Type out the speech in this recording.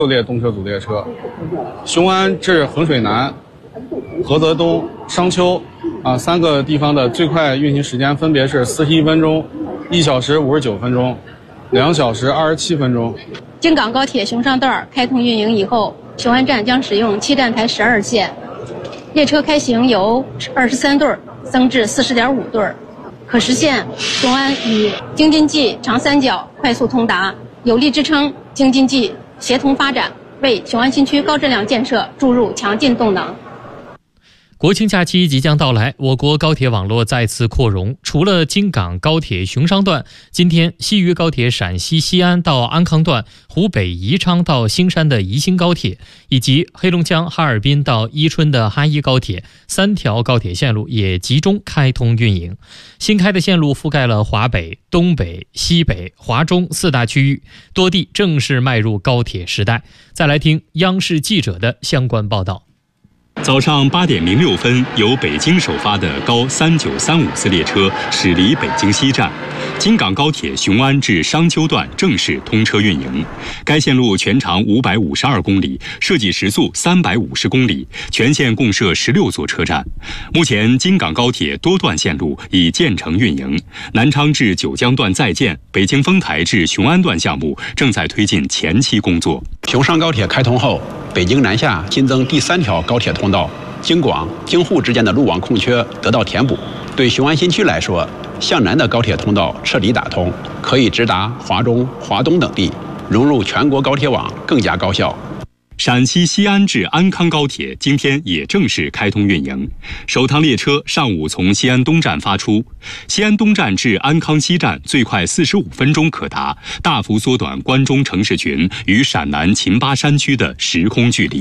6列动车组列车，雄安至衡水南、菏泽东、商丘3个地方的最快运行时间分别是41分钟、1小时59分钟、2小时27分钟。 京港高铁雄上段开通运营以后，雄安站将使用7站台12线，列车开行由23对增至40.5对，可实现雄安与京津冀长三角快速通达，有力支撑京津冀协同发展，为雄安新区高质量建设注入强劲动能。 国庆假期即将到来，我国高铁网络再次扩容。除了京港高铁雄商段，今天西渝高铁陕西西安到安康段、湖北宜昌到兴山的宜兴高铁，以及黑龙江哈尔滨到伊春的哈伊高铁3条高铁线路也集中开通运营。新开的线路覆盖了华北、东北、西北、华中4大区域，多地正式迈入高铁时代。再来听央视记者的相关报道。 早上8点06分，由北京首发的高3935次列车驶离北京西站，京港高铁雄安至商丘段正式通车运营。该线路全长552公里，设计时速350公里，全线共设16座车站。目前，京港高铁多段线路已建成运营，南昌至九江段在建，北京丰台至雄安段项目正在推进前期工作。 雄商高铁开通后，北京南下新增第3条高铁通道，京广、京沪之间的路网空缺得到填补。对雄安新区来说，向南的高铁通道彻底打通，可以直达华中、华东等地，融入全国高铁网更加高效。 陕西西安至安康高铁今天也正式开通运营，首趟列车上午从西安东站发出，西安东站至安康西站最快45分钟可达，大幅缩短关中城市群与陕南秦巴山区的时空距离。